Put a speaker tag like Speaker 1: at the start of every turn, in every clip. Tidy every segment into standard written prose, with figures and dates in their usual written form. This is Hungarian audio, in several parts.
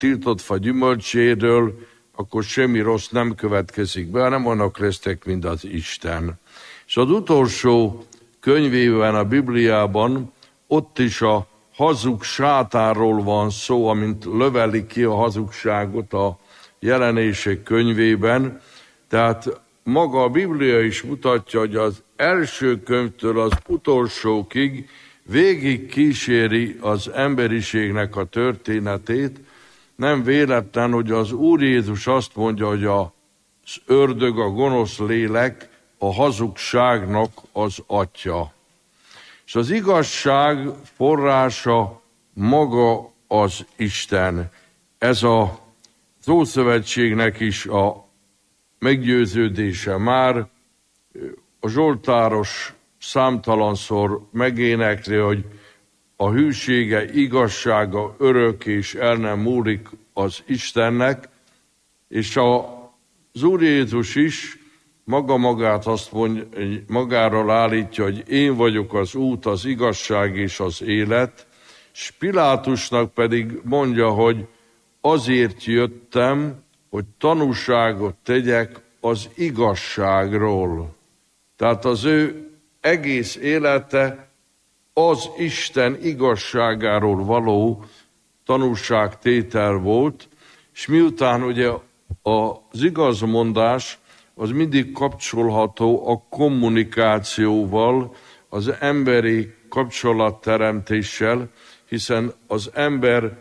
Speaker 1: tiltott fa gyümölcséről, akkor semmi rossz nem következik be, hanem annak lesztek, mint az Isten. És az utolsó könyvében a Bibliában ott is a hazug sátánról van szó, amint löveli ki a hazugságot a Jelenések könyvében. Tehát maga a Biblia is mutatja, hogy az első könyvtől az utolsókig végig kíséri az emberiségnek a történetét. Nem véletlen, hogy az Úr Jézus azt mondja, hogy az ördög, a gonosz lélek a hazugságnak az atya. És az igazság forrása maga az Isten. Ez az Ószövetségnek is a meggyőződése már. A zsoltáros számtalanszor megénekli, hogy a hűsége, igazsága örök és el nem múlik az Istennek, és az Úr Jézus is magát azt mondja, magáról állítja, hogy én vagyok az út, az igazság és az élet, és Pilátusnak pedig mondja, hogy azért jöttem, hogy tanúságot tegyek az igazságról. Tehát az ő egész élete az Isten igazságáról való tanúságtétel volt, és miután ugye az igazmondás az mindig kapcsolható a kommunikációval, az emberi kapcsolatteremtéssel, hiszen az ember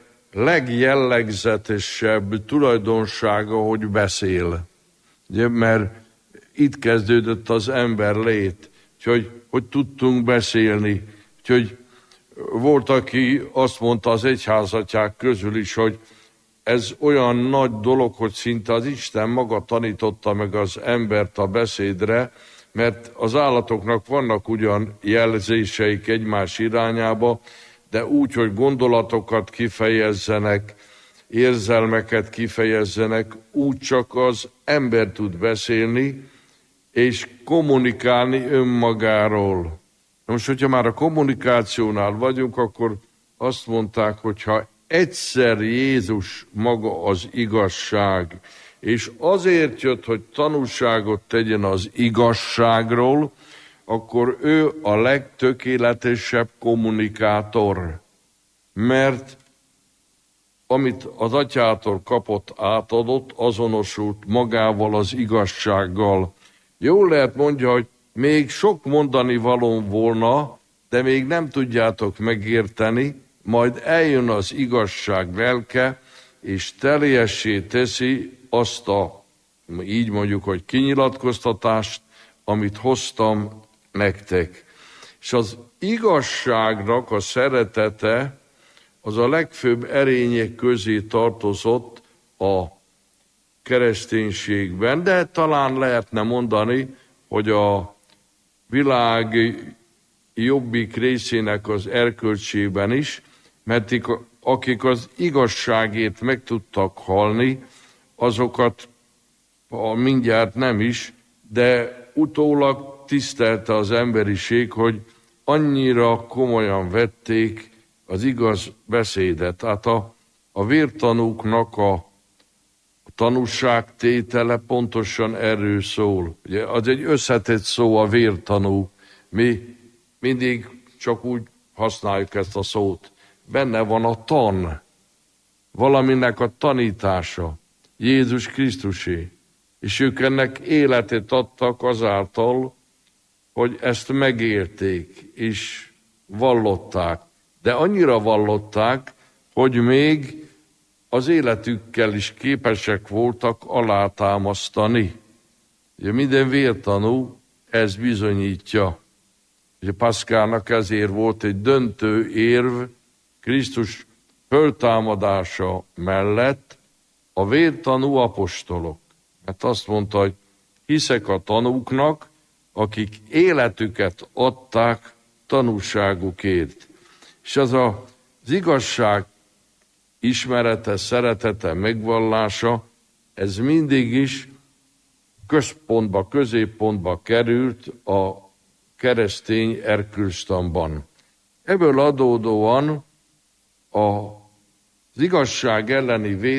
Speaker 1: legjellegzetesebb tulajdonsága, hogy beszél. Ugye, mert itt kezdődött az ember lét, hogy tudtunk beszélni. Úgyhogy volt, aki azt mondta az egyházatják közül is, hogy ez olyan nagy dolog, hogy szinte az Isten maga tanította meg az embert a beszédre, mert az állatoknak vannak ugyan jelzéseik egymás irányába, de úgy, hogy gondolatokat kifejezzenek, érzelmeket kifejezzenek, úgy csak az ember tud beszélni, és kommunikálni önmagáról. Most, hogyha már a kommunikációnál vagyunk, akkor azt mondták, hogyha egyszer Jézus maga az igazság, és azért jött, hogy tanúságot tegyen az igazságról, akkor ő a legtökéletesebb kommunikátor. Mert amit az atyától kapott, átadott, azonosult magával az igazsággal. Jól lehet mondja, hogy még sok mondani valóm volna, de még nem tudjátok megérteni, majd eljön az igazság lelke, és teljessé teszi azt a, így mondjuk, hogy kinyilatkoztatást, amit hoztam nektek. És az igazságnak a szeretete az a legfőbb erények közé tartozott a kereszténységben, de talán lehetne mondani, hogy a világ jobbik részének az erkölcsében is, mert akik az igazságért meg tudtak halni, azokat mindjárt nem is, de utólag tisztelte az emberiség, hogy annyira komolyan vették az igaz beszédet. Tehát a vértanúknak a tanúságtétele pontosan erről szól. Ugye, az egy összetett szó a vértanú. Mi mindig csak úgy használjuk ezt a szót. Benne van a tan, valaminek a tanítása, Jézus Krisztusé. És ők ennek életet adtak azáltal, hogy ezt megérték és vallották. De annyira vallották, hogy még az életükkel is képesek voltak alátámasztani. Ugye minden vértanú ez bizonyítja. Ugye Paszkának ezért volt egy döntő érv Krisztus föltámadása mellett a vértanú apostolok. Mert azt mondta, hogy hiszek a tanúknak, akik életüket adták tanúságukért. És az igazság ismerete, szeretete, megvallása, ez mindig is középpontba került a keresztény erkölcstanban. Ebből adódóan az igazság elleni